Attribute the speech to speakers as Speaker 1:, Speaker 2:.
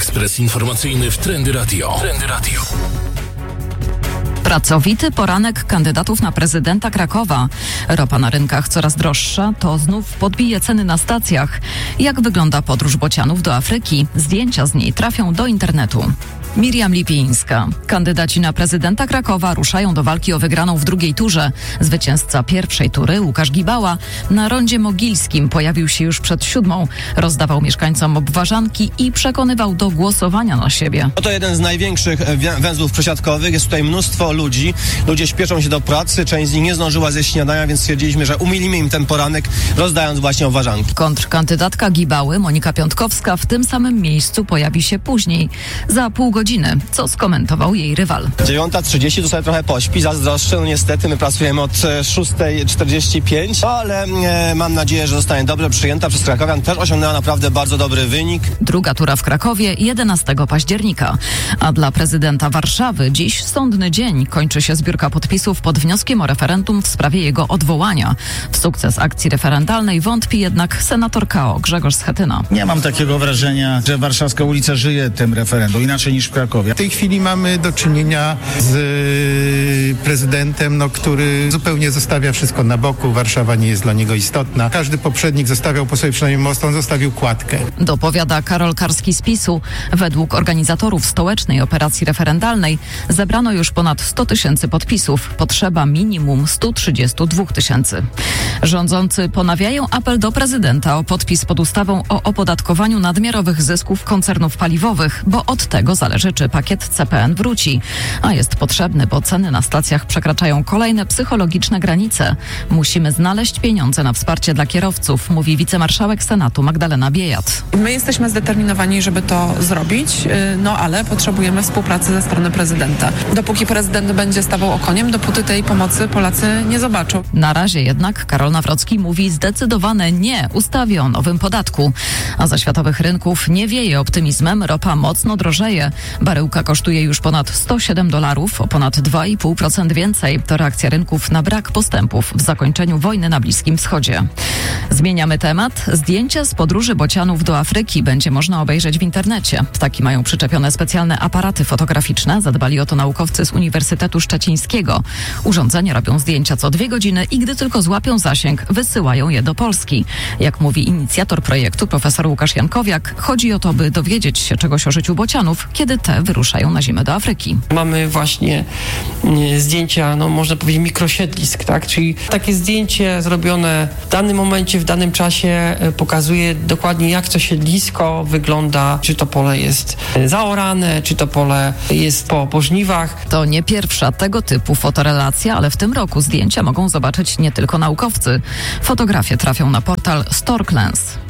Speaker 1: Ekspres informacyjny w Trendy Radio.
Speaker 2: Pracowity poranek kandydatów na prezydenta Krakowa. Ropa na rynkach coraz droższa, to znów podbije ceny na stacjach. Jak wygląda podróż bocianów do Afryki? Zdjęcia z niej trafią do internetu. Miriam Lipińska. Kandydaci na prezydenta Krakowa ruszają do walki o wygraną w drugiej turze. Zwycięzca pierwszej tury, Łukasz Gibała, na rondzie mogilskim pojawił się już przed 7:00. Rozdawał mieszkańcom obwarzanki i przekonywał do głosowania na siebie.
Speaker 3: To jeden z największych węzłów przesiadkowych. Jest tutaj mnóstwo ludzi. Ludzie śpieszą się do pracy. Część z nich nie zdążyła zjeść śniadania, więc stwierdziliśmy, że umilimy im ten poranek, rozdając właśnie obwarzanki.
Speaker 2: Kontrkandydatka Gibały, Monika Piątkowska, w tym samym miejscu pojawi się później, za pół godziny, co skomentował jej rywal.
Speaker 3: 9:30 to sobie trochę pośpi, zazdroszczę. No niestety my pracujemy od 6:45, ale mam nadzieję, że zostanie dobrze przyjęta przez krakowian. Też osiągnęła naprawdę bardzo dobry wynik.
Speaker 2: Druga tura w Krakowie 11 października. A dla prezydenta Warszawy dziś sądny dzień. Kończy się zbiórka podpisów pod wnioskiem o referendum w sprawie jego odwołania. W sukces akcji referendalnej wątpi jednak senator KO Grzegorz Schetyna.
Speaker 4: Nie mam takiego wrażenia, że warszawska ulica żyje tym referendum, inaczej niż w Krakowie.
Speaker 5: W tej chwili mamy do czynienia z prezydentem, który zupełnie zostawia wszystko na boku. Warszawa nie jest dla niego istotna. Każdy poprzednik zostawiał po sobie przynajmniej most, on zostawił kładkę.
Speaker 2: Dopowiada Karol Karski z PiS-u. Według organizatorów stołecznej operacji referendalnej zebrano już ponad 100 000 podpisów. Potrzeba minimum 132 000. Rządzący ponawiają apel do prezydenta o podpis pod ustawą o opodatkowaniu nadmiarowych zysków koncernów paliwowych, bo od tego zależy, czy pakiet CPN wróci. A jest potrzebny, bo ceny na stacjach przekraczają kolejne psychologiczne granice. Musimy znaleźć pieniądze na wsparcie dla kierowców, mówi wicemarszałek Senatu Magdalena Biejat.
Speaker 6: My jesteśmy zdeterminowani, żeby to zrobić, ale potrzebujemy współpracy ze strony prezydenta. Dopóki prezydent będzie stawał okoniem, dopóty tej pomocy Polacy nie zobaczą.
Speaker 2: Na razie jednak Karol Nawrocki mówi zdecydowane nie ustawie o nowym podatku. A za światowych rynków nie wieje optymizmem, ropa mocno drożeje. Baryłka kosztuje już ponad $107, o ponad 2,5% więcej. To reakcja rynków na brak postępów w zakończeniu wojny na Bliskim Wschodzie. Zmieniamy temat. Zdjęcia z podróży bocianów do Afryki będzie można obejrzeć w internecie. Ptaki mają przyczepione specjalne aparaty fotograficzne. Zadbali o to naukowcy z Uniwersytetu Szczecińskiego. Urządzenia robią zdjęcia co 2 godziny i gdy tylko złapią zasięg, wysyłają je do Polski. Jak mówi inicjator projektu, profesor Łukasz Jankowiak, chodzi o to, by dowiedzieć się czegoś o życiu bocianów, kiedy te wyruszają na zimę do Afryki.
Speaker 7: Mamy właśnie zdjęcia, można powiedzieć mikrosiedlisk, tak? Czyli takie zdjęcie zrobione w danym momencie, w danym czasie pokazuje dokładnie, jak to siedlisko wygląda, czy to pole jest zaorane, czy to pole jest po żniwach.
Speaker 2: To nie pierwsza tego typu fotorelacja, ale w tym roku zdjęcia mogą zobaczyć nie tylko naukowcy. Fotografie trafią na portal Storklens.